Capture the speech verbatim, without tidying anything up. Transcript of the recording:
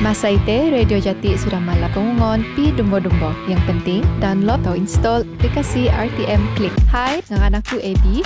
Masa itu, Radio Jati sudah malam kengungon pi dumbo-dumbo. Yang penting, download atau install aplikasi R T M Click. Hai, dengan aku Abby.